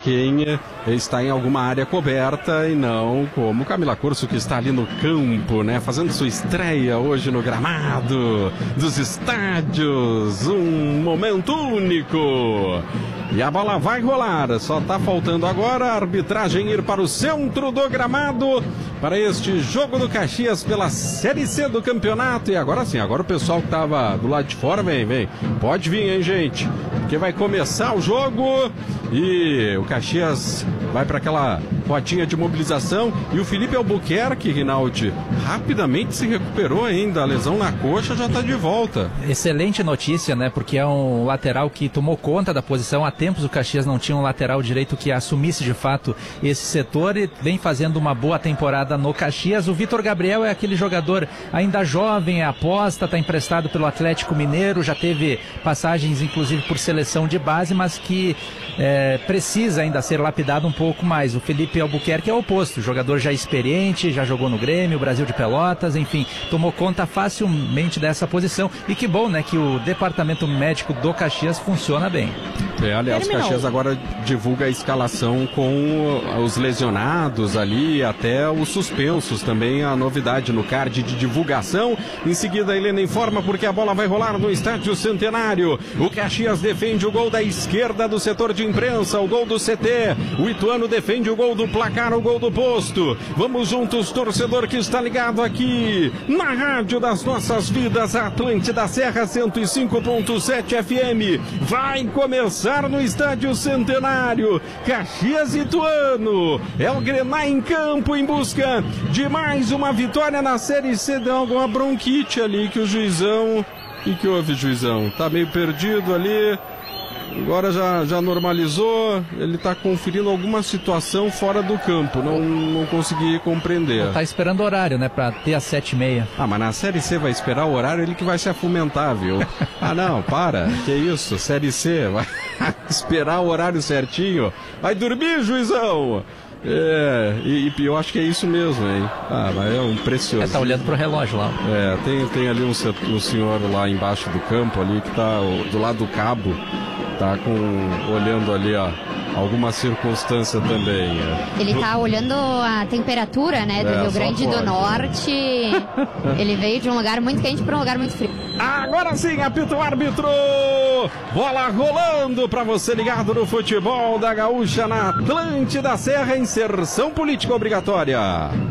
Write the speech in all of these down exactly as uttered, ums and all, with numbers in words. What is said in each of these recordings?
quem está em alguma área coberta e não como Camila Corso, que está ali no campo, né, fazendo sua estreia hoje no gramado dos estádios. Um momento único. E a bola vai rolar. Só está faltando agora a arbitragem ir para o centro do gramado para este jogo do Caxias pela Série C do campeonato. E agora sim, agora o pessoal que estava do lado de fora, vem, vem. Pode vir, hein, gente? Porque vai começar o jogo e o Caxias vai para aquela rotinha de mobilização. E o Felipe Albuquerque, Rinaldi, rapidamente se recuperou ainda. A lesão na coxa já está de volta. Excelente notícia, né? Porque é um lateral que tomou conta da posição. Há tempos o Caxias não tinha um lateral direito que assumisse de fato esse setor e vem fazendo uma boa temporada no Caxias. O Vitor Gabriel é aquele jogador ainda jovem, é aposta, está emprestado pelo Atlético Mineiro, já teve passagens inclusive por seleção de base, mas que é, precisa ainda ser lapidado um pouco mais. O Felipe Albuquerque é o oposto, jogador já experiente, já jogou no Grêmio, Brasil de Pelotas, enfim, tomou conta facilmente dessa posição. E que bom, né, que o departamento médico do Caxias funciona bem. É, aliás, o Caxias agora divulga a escalação com os lesionados ali, até os suspensos também, a novidade no card de divulgação. Em seguida, a Helena informa porque a bola vai rolar no Estádio Centenário. O Caxias defende o gol da esquerda do setor de imprensa, o gol do C T. O Ituano defende o gol do placar, o gol do posto. Vamos juntos, torcedor que está ligado aqui na Rádio das Nossas Vidas, Atlântida Serra cento e cinco ponto sete F M. Vai começar no Estádio Centenário, Caxias e Ituano. É o Grená em campo em busca de mais uma vitória na Série C. Deu alguma bronquite ali que o juizão... O que, que houve, juizão? Tá meio perdido ali. Agora já, já normalizou. Ele está conferindo alguma situação fora do campo. Não, não consegui compreender. Está esperando o horário, né? Para ter às sete e meia. Ah, mas na Série C vai esperar o horário, ele que vai se afumentar, viu? Ah, não, para. Que isso? Série C. Vai esperar o horário certinho. Vai dormir, juizão! É, e, e eu acho que é isso mesmo, hein? Ah, mas é um precioso. É, tá olhando pro relógio lá. É, tem, tem ali um, um senhor lá embaixo do campo, ali, que tá do lado do cabo, tá com, olhando ali, ó, alguma circunstância também. É. Ele tá olhando a temperatura, né, do é, Rio Grande do Norte. Ele veio de um lugar muito quente para um lugar muito frio. Agora sim, apita o árbitro! Bola rolando para você ligado no futebol da Gaúcha na Atlântida Serra, inserção política obrigatória.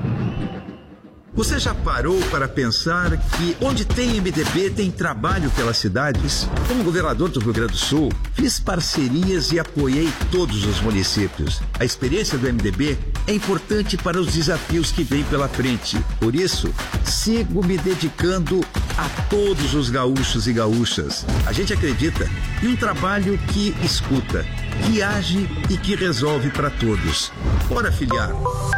Você já parou para pensar que onde tem M D B tem trabalho pelas cidades? Como governador do Rio Grande do Sul, fiz parcerias e apoiei todos os municípios. A experiência do M D B é importante para os desafios que vêm pela frente. Por isso, sigo me dedicando a todos os gaúchos e gaúchas. A gente acredita em um trabalho que escuta, que age e que resolve para todos. Bora, filiar!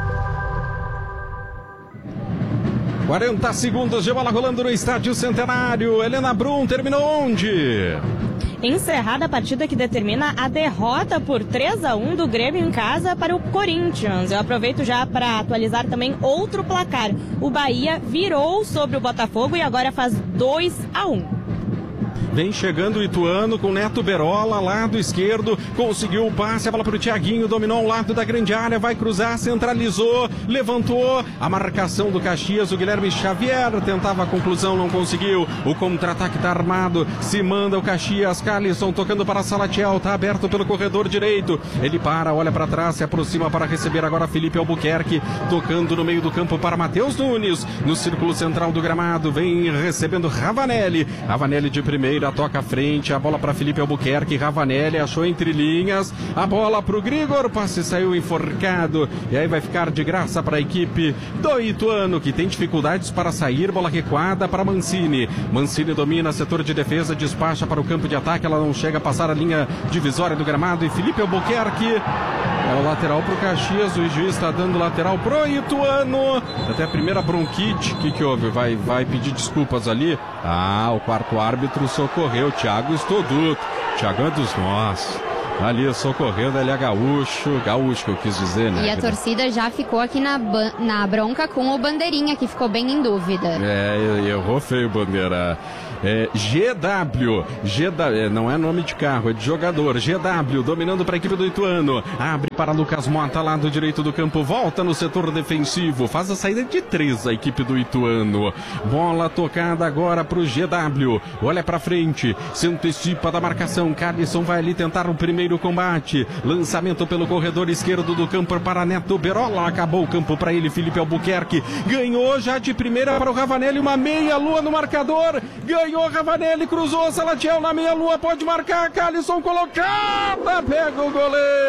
quarenta segundos de bola rolando no Estádio Centenário. Helena Brum terminou onde? Encerrada a partida que determina a derrota por três a um do Grêmio em casa para o Corinthians. Eu aproveito já para atualizar também outro placar. O Bahia virou sobre o Botafogo e agora faz dois a um. Vem chegando o Ituano com Neto Berola, lado esquerdo, conseguiu o passe, a bola para o Thiaguinho, dominou ao lado da grande área, vai cruzar, centralizou, levantou, a marcação do Caxias, o Guilherme Xavier tentava a conclusão, não conseguiu, o contra-ataque está armado, se manda o Caxias, Calisson tocando para Salatiel, está aberto pelo corredor direito, ele para, olha para trás, se aproxima para receber agora Felipe Albuquerque, tocando no meio do campo para Matheus Nunes, no círculo central do gramado, vem recebendo Ravanelli, Ravanelli de primeira, toca à frente, a bola para Felipe Albuquerque, Ravanelli achou entre linhas, a bola para o Grigor, o passe saiu enforcado, e aí vai ficar de graça para a equipe do Ituano, que tem dificuldades para sair, bola recuada para Mancini, Mancini domina setor de defesa, despacha para o campo de ataque, ela não chega a passar a linha divisória do gramado, e Felipe Albuquerque é o lateral para o Caxias, o juiz está dando lateral pro Ituano, até a primeira bronquite, o que que houve? Vai, vai pedir desculpas ali? Ah, o quarto árbitro socorreu, Thiago Estoduto, Thiago é dos nossos. ali socorrendo, ele é gaúcho, gaúcho que eu quis dizer, né? E a torcida já ficou aqui na, na bronca com o Bandeirinha, que ficou bem em dúvida. É, errou feio, Bandeira. É, G W, G W, não é nome de carro, é de jogador. G W dominando para a equipe do Ituano. Abre para Lucas Mota, lado direito do campo. Volta no setor defensivo. Faz a saída de três a equipe do Ituano. Bola tocada agora para o G W. Olha para frente, se antecipa da marcação. Carlisson vai ali tentar o primeiro combate. Lançamento pelo corredor esquerdo do campo para Neto Berola. Acabou o campo para ele, Felipe Albuquerque. Ganhou já de primeira para o Ravanelli. Uma meia lua no marcador. Ganhou. Ganhou Ravanelli, cruzou, Salatiel na meia-lua, pode marcar, Carlisson colocada, pega o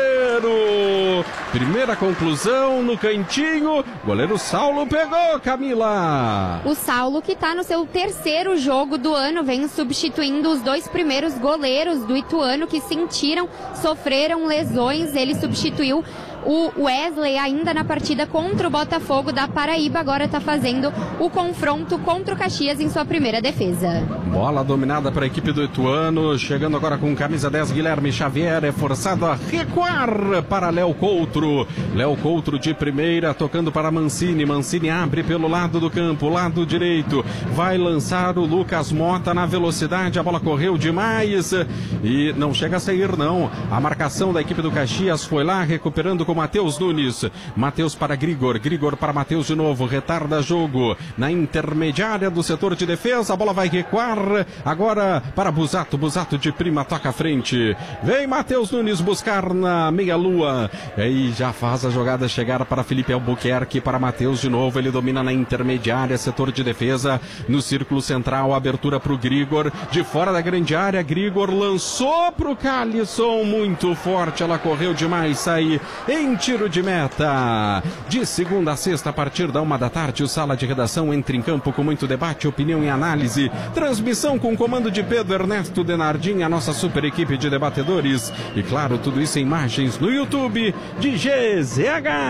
goleiro. Primeira conclusão no cantinho, goleiro Saulo pegou, Camila. O Saulo, que está no seu terceiro jogo do ano, vem substituindo os dois primeiros goleiros do Ituano que sentiram, sofreram lesões. Ele substituiu o Wesley ainda na partida contra o Botafogo da Paraíba. Agora está fazendo o confronto contra o Caxias em sua primeira defesa. Bola dominada para a equipe do Ituano, chegando agora com camisa dez, Guilherme Xavier, é forçado a recuar para Léo Coutro. Léo Coutro de primeira, tocando para Mancini. Mancini abre pelo lado do campo, lado direito, vai lançar o Lucas Mota na velocidade, a bola correu demais e não chega a sair não. A marcação da equipe do Caxias foi lá, recuperando com Matheus Nunes. Matheus para Grigor, Grigor para Matheus de novo, retarda jogo na intermediária do setor de defesa, a bola vai recuar agora para Busato, Busato de prima, toca à frente, vem Matheus Nunes buscar na meia-lua, e aí já faz a jogada chegar para Felipe Albuquerque, para Matheus de novo, ele domina na intermediária, setor de defesa, no círculo central, abertura para o Grigor, de fora da grande área, Grigor lançou para o Carlisson, muito forte, ela correu demais, sai em tiro de meta. De segunda a sexta, a partir da uma da tarde, o Sala de Redação entra em campo com muito debate, opinião e análise. Transmissão com comando de Pedro Ernesto Denardim, a nossa super equipe de debatedores. E claro, tudo isso em imagens no YouTube de G Z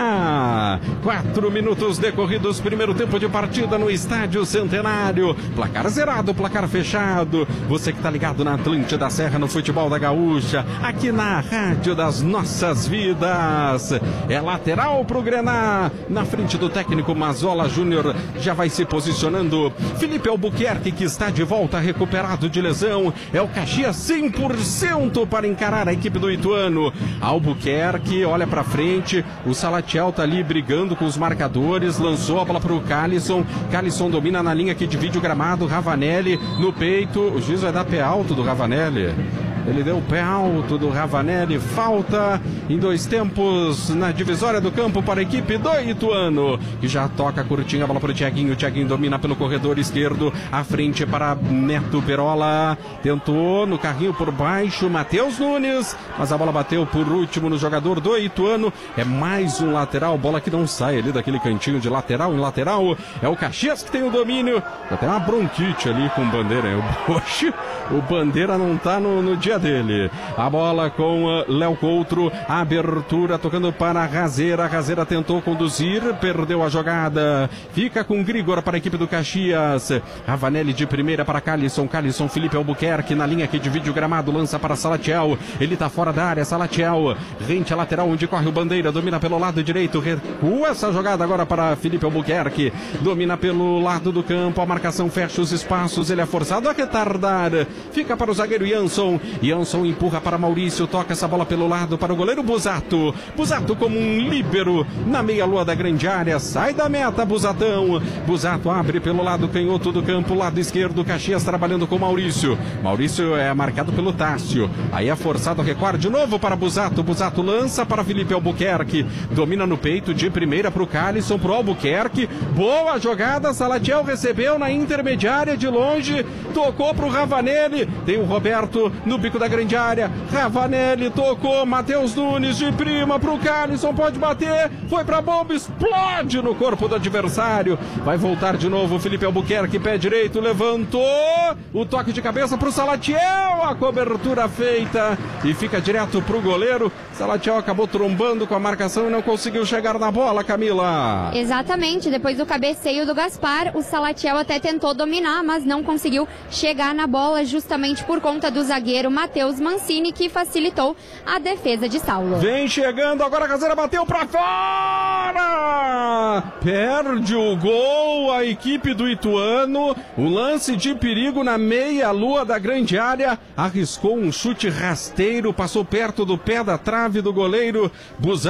H. Quatro minutos decorridos, primeiro tempo de partida no Estádio Centenário. Placar zerado, placar fechado. Você que está ligado na Atlântida da Serra, no futebol da Gaúcha, aqui na Rádio das Nossas Vidas. É lateral pro Grená, na frente do técnico Mazola Júnior, já vai se posicionando Felipe Albuquerque, que está de volta recuperado de lesão. É o Caxias cem por cento para encarar a equipe do Ituano. Albuquerque olha pra frente, o Salatiel tá ali brigando com os marcadores, lançou a bola pro Carlisson, Carlisson domina na linha que divide o gramado, Ravanelli no peito, o juiz vai dar pé alto do Ravanelli. Ele deu o pé alto do Ravanelli, falta em dois tempos na divisória do campo para a equipe do Ituano, que já toca curtinho a bola para o Thiaguinho, o Thiaguinho domina pelo corredor esquerdo, à frente para Neto Berola, tentou no carrinho por baixo, Matheus Nunes, mas a bola bateu por último no jogador do Ituano. É mais um lateral, bola que não sai ali daquele cantinho de lateral em lateral, é o Caxias que tem o domínio, até uma bronquite ali com o Bandeira, Poxa, o Bandeira não tá no, no dia dele. A bola com uh, Léo Coutro, a abertura tocando para Razeira, Razeira tentou conduzir, perdeu a jogada, fica com Grigor para a equipe do Caxias, Ravanelli de primeira para Carlisson, Carlisson, Felipe Albuquerque na linha que divide o gramado, lança para Salatiel, ele tá fora da área, Salatiel, rente a lateral onde corre o Bandeira, domina pelo lado direito, recua essa jogada agora para Felipe Albuquerque, domina pelo lado do campo, a marcação fecha os espaços, ele é forçado a retardar, fica para o zagueiro Jansson, Jansson empurra para Maurício, toca essa bola pelo lado para o goleiro Busato, Busato como um líbero na meia-lua da grande área, sai da meta Busatão, Busato abre pelo lado canhoto do campo, lado esquerdo, Caxias trabalhando com Maurício, Maurício é marcado pelo Tássio, aí é forçado a recuar de novo para Busato, Busato lança para Felipe Albuquerque, domina no peito de primeira para o Carlisson, para o Albuquerque, boa jogada, Salatiel recebeu na intermediária de longe, tocou para o Ravanelli, tem o Roberto no bico da grande área, Ravanelli tocou, Matheus Nunes de prima pro Carlisson, pode bater, foi pra bomba, explode no corpo do adversário, vai voltar de novo Felipe Albuquerque, pé direito, levantou, o toque de cabeça pro Salatiel, a cobertura feita e fica direto pro goleiro, Salatiel acabou trombando com a marcação e não conseguiu chegar na bola, Camila. Exatamente, depois do cabeceio do Gaspar, o Salatiel até tentou dominar, mas não conseguiu chegar na bola justamente por conta do zagueiro Matheus Mancini, que facilitou a defesa de Saulo. Vem chegando, agora a Caseira bateu pra fora! Perde o gol a equipe do Ituano. O lance de perigo na meia-lua da grande área. Arriscou um chute rasteiro, passou perto do pé da trave do goleiro Buzar.